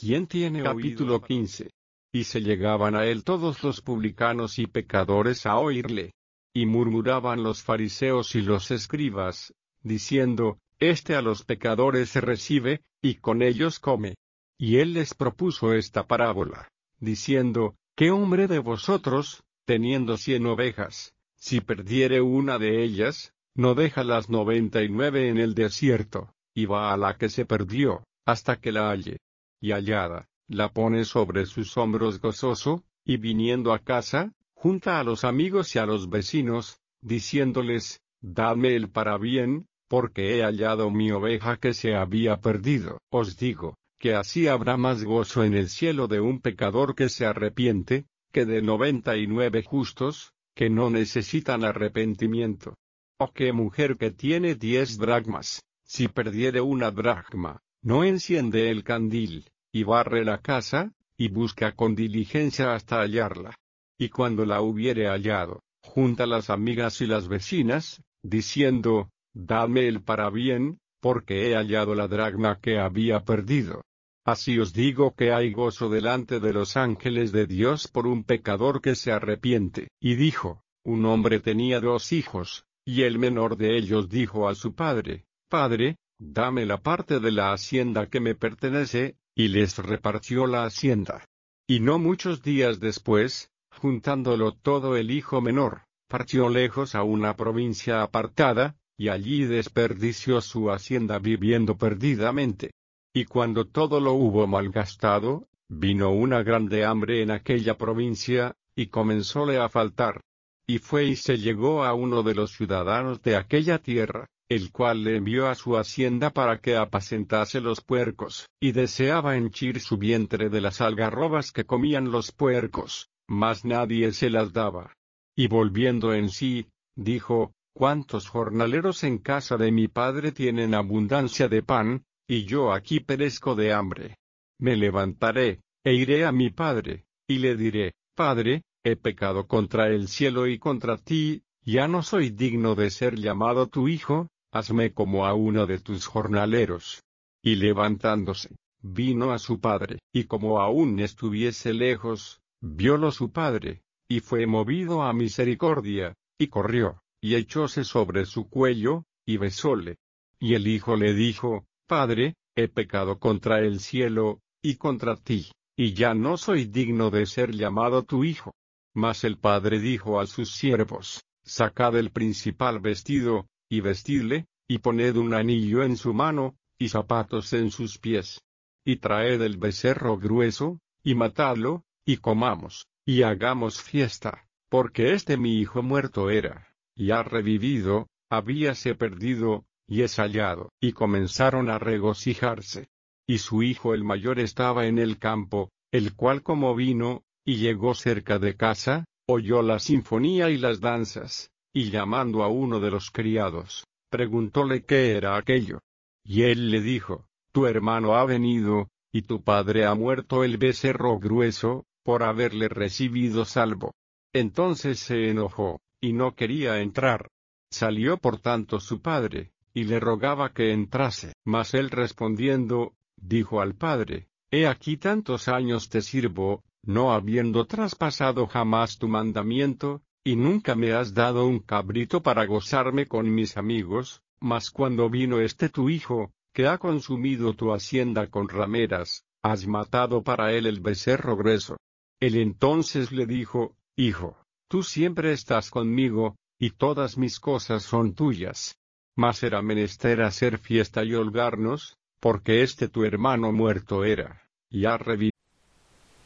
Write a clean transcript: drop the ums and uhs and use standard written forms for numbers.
¿Quién tiene capítulo 15? Y se llegaban a él todos los publicanos y pecadores a oírle. Y murmuraban los fariseos y los escribas, diciendo, Este a los pecadores se recibe, y con ellos come. Y él les propuso esta parábola, diciendo, ¿Qué hombre de vosotros, teniendo 100 ovejas, si perdiere una de ellas, no deja las 99 en el desierto, y va a la que se perdió, hasta que la halle? Y hallada, la pone sobre sus hombros gozoso, y viniendo a casa, junta a los amigos y a los vecinos, diciéndoles, Dadme el parabién, porque he hallado mi oveja que se había perdido. Os digo, que así habrá más gozo en el cielo de un pecador que se arrepiente, que de 99 justos, que no necesitan arrepentimiento. O que mujer que tiene 10 dracmas, si perdiere una dracma, no enciende el candil, y barre la casa, y busca con diligencia hasta hallarla. Y cuando la hubiere hallado, junta las amigas y las vecinas, diciendo, Dadme el parabién, porque he hallado la dracma que había perdido. Así os digo que hay gozo delante de los ángeles de Dios por un pecador que se arrepiente. Y dijo, un hombre tenía 2 hijos, y el menor de ellos dijo a su padre, Padre, dame la parte de la hacienda que me pertenece, y les repartió la hacienda. Y no muchos días después, juntándolo todo el hijo menor, partió lejos a una provincia apartada, y allí desperdició su hacienda viviendo perdidamente. Y cuando todo lo hubo malgastado, vino una grande hambre en aquella provincia, y comenzóle a faltar. Y fue y se llegó a uno de los ciudadanos de aquella tierra, el cual le envió a su hacienda para que apacentase los puercos, y deseaba henchir su vientre de las algarrobas que comían los puercos, mas nadie se las daba. Y volviendo en sí, dijo, ¿Cuántos jornaleros en casa de mi padre tienen abundancia de pan, y yo aquí perezco de hambre? Me levantaré, e iré a mi padre, y le diré, Padre, he pecado contra el cielo y contra ti, ya no soy digno de ser llamado tu hijo, hazme como a uno de tus jornaleros. Y levantándose, vino a su padre, y como aún estuviese lejos, viólo su padre, y fue movido a misericordia, y corrió, y echóse sobre su cuello, y besóle. Y el hijo le dijo, Padre, he pecado contra el cielo, y contra ti, y ya no soy digno de ser llamado tu hijo. Mas el padre dijo a sus siervos, Sacad el principal vestido, y vestidle, y poned un anillo en su mano, y zapatos en sus pies. Y traed el becerro grueso, y matadlo, y comamos, y hagamos fiesta, porque mi hijo muerto era, y ha revivido, habíase perdido, y es hallado. Y comenzaron a regocijarse. Y su hijo el mayor estaba en el campo, el cual como vino, y llegó cerca de casa, oyó la sinfonía y las danzas, y llamando a uno de los criados, preguntóle qué era aquello. Y él le dijo, Tu hermano ha venido, y tu padre ha muerto el becerro grueso, por haberle recibido salvo. Entonces se enojó, y no quería entrar. Salió por tanto su padre, y le rogaba que entrase. Mas él respondiendo, dijo al padre, He aquí tantos años te sirvo, no habiendo traspasado jamás tu mandamiento, y nunca me has dado un cabrito para gozarme con mis amigos, mas cuando vino tu hijo, que ha consumido tu hacienda con rameras, has matado para él el becerro grueso. Él entonces le dijo, Hijo, tú siempre estás conmigo, y todas mis cosas son tuyas. Mas era menester hacer fiesta y holgarnos, porque tu hermano muerto era, y ha revivido.